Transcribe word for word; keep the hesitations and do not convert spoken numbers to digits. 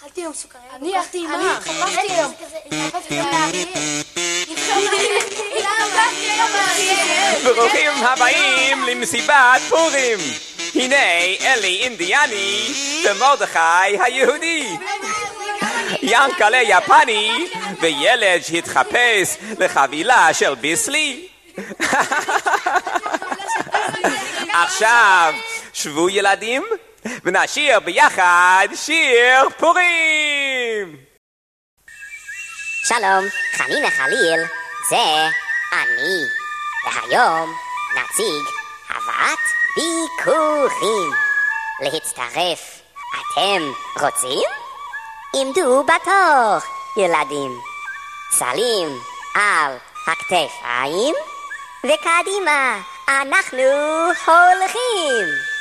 אכלתי היום סוכריה. אני אכלתי עם מה? התחפשתי היום. התחפשתי גם לאריאל. ברוכים הבאים למסיבת פורים. הנה אלי אינדיאני ומרדכי היהודי. ינקלה יפני וילד שהתחפש לחבילה של ביסלי. עכשיו שבו ילדים ונשיר ביחד שיר פורים. שלום, חנינה חליל, זה אני. והיום נציג הבאת ביקורים. להצטרף, אתם רוצים? עמדו בתור, ילדים. סלים על הכתפיים, וקדימה אנחנו הולכים.